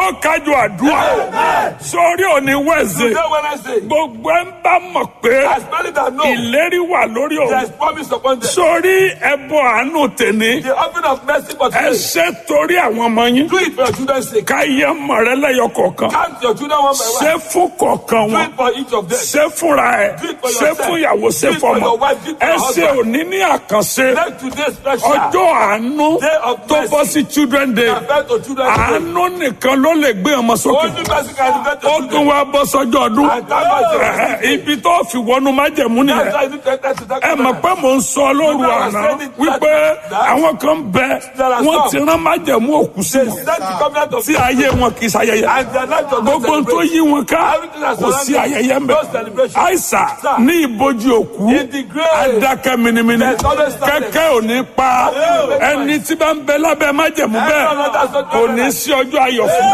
ó kájú àdúrà sórí òní wẹ̀sẹ̀ Today Wednesday, gbogbo ẹ̀ ń bá mọ̀ pé as many that know, ìlérí wà lórí there òun is promise upon them. sórí ẹbọ àánú tèní The offering of mercy for ẹ today, ṣe torí àwọn ọmọ yín do it for your children's sake. káyé mọ̀ rẹ lẹ́yọ kọ̀ọ̀kan Count your children one by ṣe one. fún kọ̀ọ̀kan Do wọn it for each of them. ṣe fúnra ẹ ṣe fún ìyàwó ṣe fọmọ ẹ ṣe òní ní àkànṣe Let today special. ọjọ́ àánú Day of tó bọ́ mercy. sí children day Affect your children's sake. àánú nìkan ló lè gbé ọmọ sókè Only mercy can affect ó your tún children. wá bọ́ sọ́jọ́ ọdún And that was the mercy. ibi tó fi wọnú májẹ̀mú That's nìyẹn why you need to enter to that ẹ mọ̀ pé mò ń sọ lóru àná wípé àwọn kan bẹ wọ́n ti rán májẹ̀mú òkú sí They wọn sent the covenant of tí ayé wọn kì í ṣayẹyẹ and their life does not gbogbo tó celebrate. yí wọn ká kò sí ayẹyẹ ń bẹ àìsà ní ìbòjì òkú In the grave, adákẹ́ minimini there's always silence. kẹ́kẹ́ ò ní pa ẹni tí bá ń bẹ lábẹ́ májẹ̀mú bẹ́ẹ̀ kò ní sí ọjọ́ ayọ̀ fún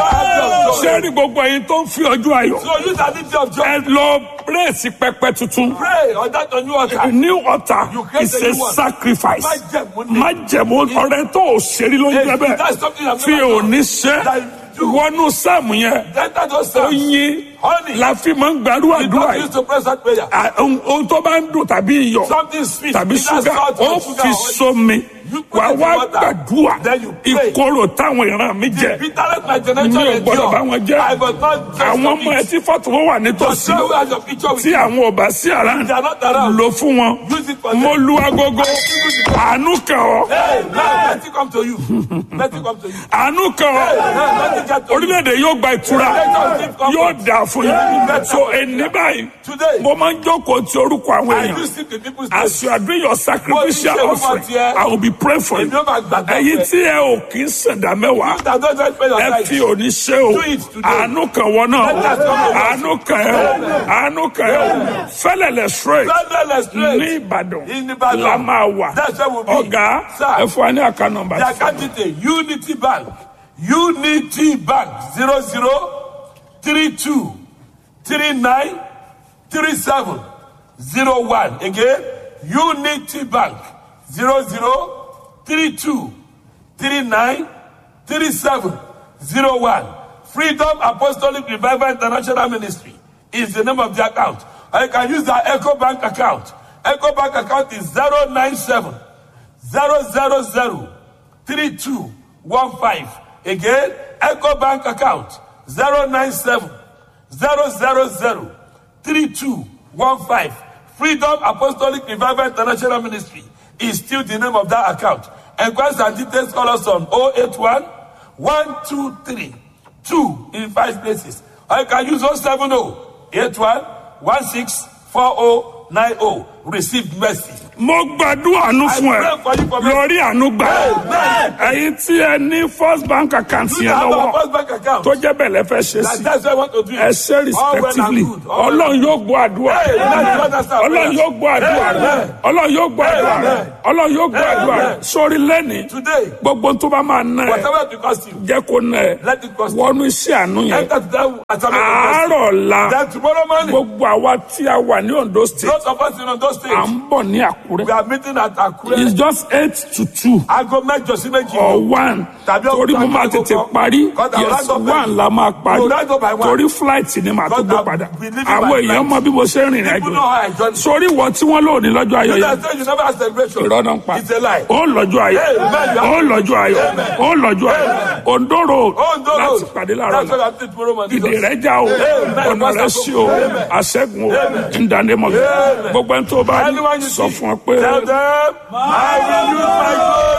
ṣé ní gbogbo ẹ̀yin tó ń fi ọjọ́ ayọ̀ So use that day of joy. ẹ lọ bírèsì pẹpẹ tuntun Pray on that on new altar. new altar You create is a a new one. sacrifice Májẹ̀mú ni. májẹ̀mú ọrẹ tó ò ṣeré ló ń jẹ bẹ́ẹ̀ That's something I've fi never done. òní ṣe wọnú sáàmù yẹn Enter those psalms. oyin Honey. la fi máa ń gbàdúrà You àdúrà don't yìí use to pray that prayer. ohun tó bá ń dùn tàbí iyọ̀ Something sweet. tàbí Either ṣúgà salt ó or sugar fi or sómi You put wà it in wá water. gbàdúrà Then you pray. ìkorò táwọn ìran mi jẹ Bitterness my mi generation ò gbọdọ̀ bá wọn endure. jẹ I must not just àwọn stop ọmọ ẹ it. tí fọ́tò wọn wà Your nítòsí children has your picture with tí you. àwọn ò bá sí àrà They are not around. lò fún wọn Use it for them. mo lu agogo àánú kàn ọ́ Hey, man, let it come to you. Let it come to you. àánú kàn ọ́ Let it get to you. orílẹ̀-èdè yóò gba ìtura yóò dà fún yín so ẹni báyìí Today, mo máa ń jókòó ti orúkọ àwọn I èèyàn do see the people's as you are doing your sacrificial offering I will be praying for you ẹ̀yin tí ẹ ò kì í ṣẹ̀dá mẹ́wàá that don't just pay your ẹ tithe. fi òní ṣe o Do it today. àánú kan wọ náà àánú kan ẹ o àánú kan ẹ o fẹlẹlẹ straight Let's pray. ní Ìbàdàn In Ibadan. la máa wà That's where we'll be. ọ̀gá Sir. ẹ fún wa ní àká nọ́mbà The account detail, Unity Bank, Unity Bank, 0032 39 37 01. Again, Unity Bank, 0032 39 37 01. Freedom Apostolic Revival International Ministry is the name of the account. I can use the Echo Bank account. Echo Bank account is 097 000 3215. Again, Echo Bank account 097 000 3215. Freedom Apostolic Revival International Ministry is still the name of that account. Enquiries and details call us on 081 123 2 in 5 places. Or you can use 070 81 16 4090. Receive mercy. mo gbàdúrà àánú fún ẹ lórí àánú gbà ẹ̀yin tí ẹ ní first bank account You yẹn have lọ́wọ́ our first bank account. tó jẹ́ bẹ̀lẹ̀ fẹ́ ṣe sí That's what I want to do. ẹ ṣe respectively ọlọ́run yóò gbọ́ àdúrà ọlọ́run yóò gbọ́ àdúrà ọlọ́run yóò gbọ́ àdúrà ọlọ́run yóò gbọ́ àdúrà sórí lẹ́ni Today, gbogbo tó bá máa ná ẹ whatever it cost you, jẹ́ kó ná ẹ let it cost you. wọnú iṣẹ́ àánú yẹn Enter to that assignment. àárọ̀ la Then tomorrow morning, gbogbo àwa tí a wà ní Ondo state those of us in those à states, ń bọ̀ ní Àkúrẹ́ we are meeting at it's Akure. just 8 to 2 Aago mẹ́jọ sí méjì. or 1 torí mo máa tètè parí yes 1 la máa parí torí flight ni màá tó gbé padà àwọn èèyàn mọ bí mo ṣe rìnrìn People know àjò how I join. sórí ìwọ tí wọ́n lò ní lọ́jọ́ ayọ̀ You yẹn say you never have celebration. ìrọ́nà ń pa It's a lie. ó lọ́jọ́ ayọ̀ ó lọ́jọ́ ayọ̀ ó lọ́jọ́ ayọ̀ Ondo road Ondo road. láti pàdé láàárọ̀ That's what náà I'm doing tomorrow morning. ìdè rẹ̀ já o ọ̀nà rẹ̀ sí o àṣẹ́gun o ìdánimọ̀ gbogbo ẹni tó bá ní Anyone you sọ see, fún ọ pé. tell them, I will use my glory.